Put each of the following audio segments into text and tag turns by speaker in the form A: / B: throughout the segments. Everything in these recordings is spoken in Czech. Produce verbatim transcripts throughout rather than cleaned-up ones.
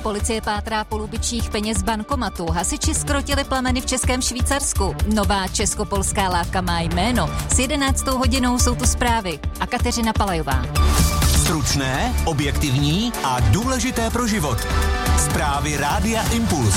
A: Policie pátrá po lupičích peněz bankomatu. Hasiči zkrotili plameny v Českém Švýcarsku. Nová česko-polská lávka má jméno. S jedenáctou hodinou jsou tu zprávy. A Kateřina Palajová.
B: Stručné, objektivní a důležité pro život. Zprávy Rádia Impuls.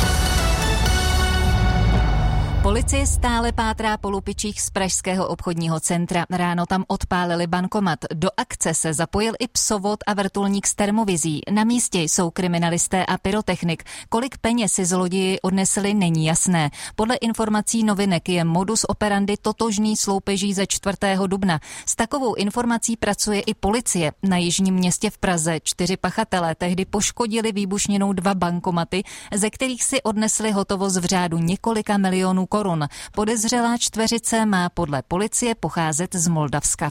A: Policie stále pátrá po lupičích z pražského obchodního centra. Ráno tam odpálili bankomat. Do akce se zapojil i psovod a vrtulník s termovizí. Na místě jsou kriminalisté a pyrotechnik. Kolik peněz si zloději odnesli, není jasné. Podle informací novinek je modus operandi totožný s loupeží ze čtvrtého dubna. S takovou informací pracuje i policie. Na jižním městě v Praze čtyři pachatelé tehdy poškodili výbušninou dva bankomaty, ze kterých si odnesli hotovost v řádu několika milionů korun. Podezřelá čtveřice má podle policie pocházet z Moldavska.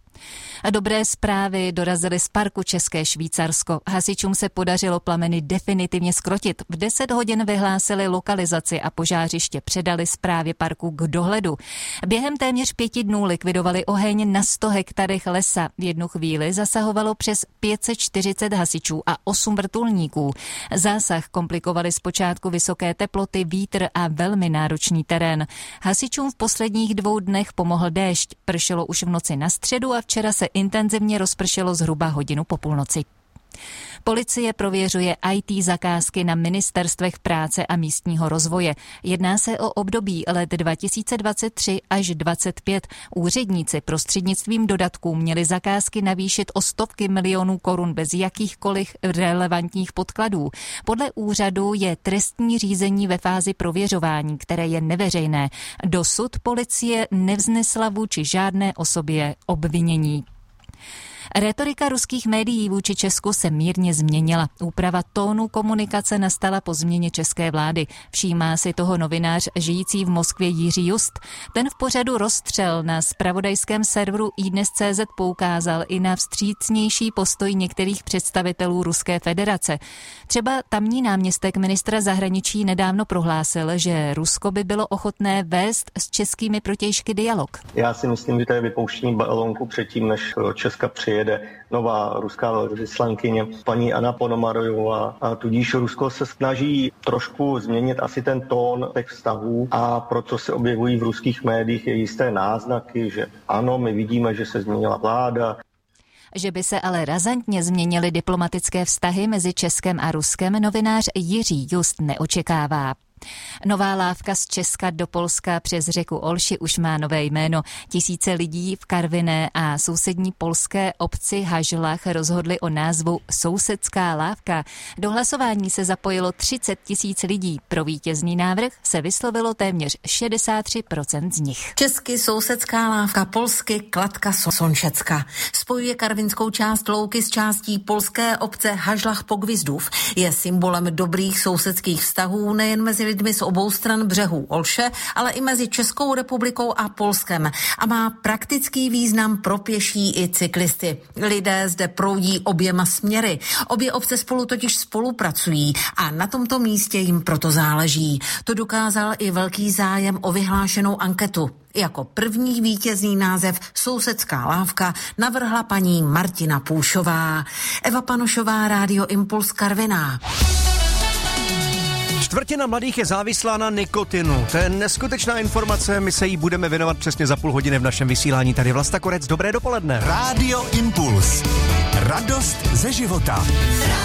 A: A dobré zprávy dorazily z parku České Švýcarsko. Hasičům se podařilo plameny definitivně zkrotit. V deset hodin vyhlásili lokalizaci a požářiště předali správě parku k dohledu. Během téměř pěti dnů likvidovali oheň na sto hektarech lesa. V jednu chvíli zasahovalo přes pět set čtyřicet hasičů a osm vrtulníků. Zásah komplikovali zpočátku vysoké teploty, vítr a velmi náročný terén. Hasičům v posledních dvou dnech pomohl déšť. Pršelo už v noci na středu a včera se intenzivně rozpršelo zhruba hodinu po půlnoci. Policie prověřuje í té zakázky na ministerstvech práce a místního rozvoje. Jedná se o období let dva tisíce dvacet tři až dvacet pět. Úředníci prostřednictvím dodatků měli zakázky navýšit o stovky milionů korun bez jakýchkoliv relevantních podkladů. Podle úřadu je trestní řízení ve fázi prověřování, které je neveřejné. Dosud policie nevznesla vůči žádné osobě obvinění. Rétorika ruských médií vůči Česku se mírně změnila. Úprava tónu komunikace nastala po změně české vlády. Všímá si toho novinář žijící v Moskvě Jiří Just. Ten v pořadu Rozstřel na zpravodajském serveru iDnes tečka cé zet poukázal i na vstřícnější postoj některých představitelů Ruské federace. Třeba tamní náměstek ministra zahraničí nedávno prohlásil, že Rusko by bylo ochotné vést s českými protějšky dialog.
C: Já si myslím, že to je vypouštění balónku předtím, než Česka přijede nová ruská velvyslankyně, paní Anna Ponomarojová, a tudíž Rusko se snaží trošku změnit asi ten tón těch vztahů a proto se objevují v ruských médiích je jisté náznaky, že ano, my vidíme, že se změnila vláda.
A: Že by se ale razantně změnily diplomatické vztahy mezi Českem a Ruskem, novinář Jiří Just neočekává. Nová lávka z Česka do Polska přes řeku Olši už má nové jméno. Tisíce lidí v Karviné a sousední polské obci Hažlach rozhodli o názvu Sousedská lávka. Do hlasování se zapojilo třicet tisíc lidí. Pro vítězný návrh se vyslovilo téměř šedesát tři procent z nich.
D: Česky Sousedská lávka, polsky Klatka Sončecka. Spojuje karvinskou část louky s částí polské obce Hažlach Pogvizdův. Je symbolem dobrých sousedských vztahů nejen mezi lidmi z obou stran břehů Olše, ale i mezi Českou republikou a Polskem a má praktický význam pro pěší i cyklisty. Lidé zde proudí oběma směry. Obě obce spolu totiž spolupracují a na tomto místě jim proto záleží. To dokázal i velký zájem o vyhlášenou anketu. Jako první vítězný název Sousedská lávka navrhla paní Martina Půšová. Eva Panošová, Rádio Impuls, Karviná.
E: Čtvrtina mladých je závislá na nikotinu. To je neskutečná informace, my se jí budeme věnovat přesně za půl hodiny v našem vysílání. Tady Vlasta Korec, dobré dopoledne.
B: Rádio Impuls. Radost ze života.